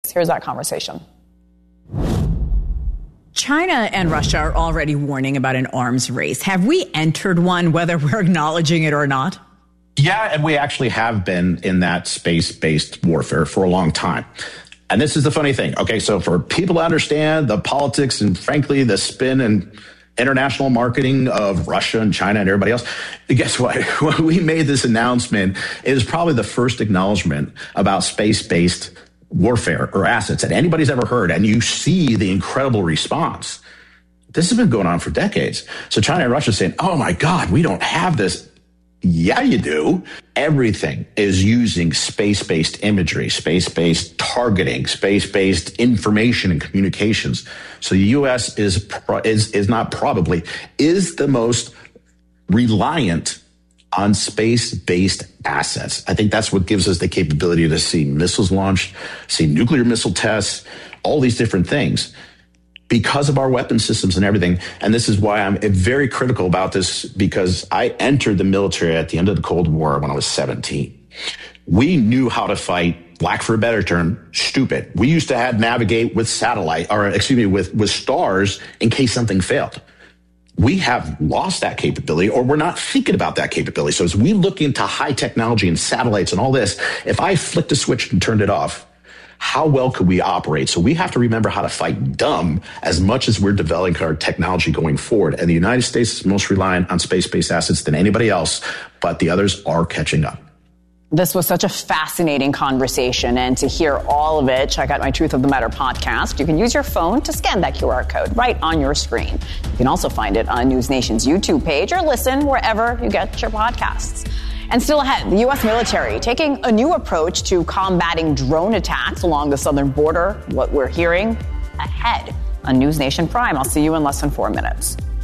States. Here's that conversation. China and Russia are already warning about an arms race. Have we entered one, whether we're acknowledging it or not? Yeah, and we actually have been in that space-based warfare for a long time. And this is the funny thing. Okay, so for people to understand the politics and, frankly, the spin and international marketing of Russia and China and everybody else, guess what? When we made this announcement, it was probably the first acknowledgement about space-based warfare or assets that anybody's ever heard. And you see the incredible response. This has been going on for decades. So China and Russia saying, oh, my God, we don't have this. Yeah, you do. Everything is using space-based imagery, space-based targeting, space-based information and communications. So the U.S. is the most reliant on space-based assets. I think that's what gives us the capability to see missiles launched, see nuclear missile tests, all these different things, because of our weapon systems and everything. And this is why I'm very critical about this, because I entered the military at the end of the Cold War when I was 17. We knew how to fight, lack for a better term, stupid. We used to navigate with with stars in case something failed. We have lost that capability, or we're not thinking about that capability. So as we look into high technology and satellites and all this, if I flicked a switch and turned it off, how well could we operate? So we have to remember how to fight dumb as much as we're developing our technology going forward. And the United States is most reliant on space-based assets than anybody else, but the others are catching up. This was such a fascinating conversation, and to hear all of it, check out my Truth of the Matter podcast. You can use your phone to scan that QR code right on your screen. You can also find it on News Nation's YouTube page or listen wherever you get your podcasts. And still ahead, the U.S. military taking a new approach to combating drone attacks along the southern border. What we're hearing ahead on News Nation Prime. I'll see you in less than 4 minutes.